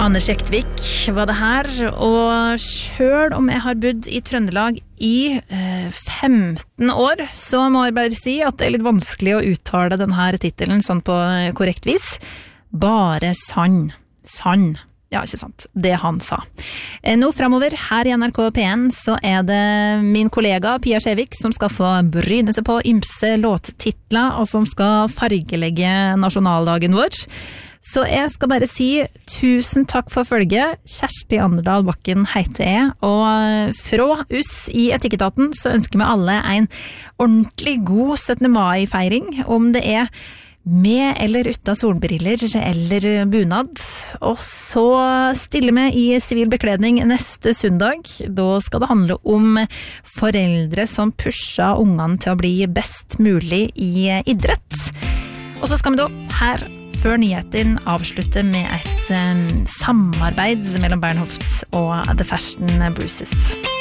Anne Skjektvik var det her, og selv om jeg har bodd i Trøndelag i 15 år, så må jeg bare si at det er litt vanskelig å uttale denne titelen sånn på korrekt vis. Bare sann. Sann. Ja, ikke sant. Det han sa. Nå fremover, her i NRK P1, så er det min kollega Pia Skjevik som skal få bryne seg på ymse låttitler, og som skal fargelegge nasjonaldagen vår. Så jeg skal bare si tusen takk for følget. Kjersti Anderdal Bakken heter jeg, og fra oss i Etikketaten så ønsker vi alle en ordentlig god 17. mai-feiring, om det er med eller uten solbriller eller bunad. Og så stiller vi i sivil bekledning neste søndag. Da skal det handle om foreldre som pusher ungene til å bli best mulig i idrett. Og så skal vi da her før nyheten avslutte med et samarbeid mellom Bernhoft og The Fashion Bruises.